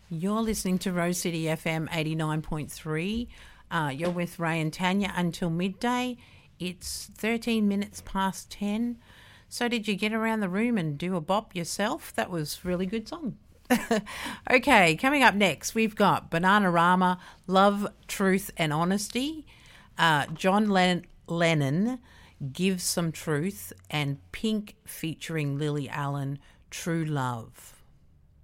You're listening to Rose City FM 89.3. You're with Ray and Tanya until midday. It's 13 minutes past 10. So did you get around the room and do a bop yourself? That was a really good song. Okay, coming up next, we've got Bananarama, Love, Truth and Honesty, John Lennon, Give Some Truth, and Pink featuring Lily Allen, True Love.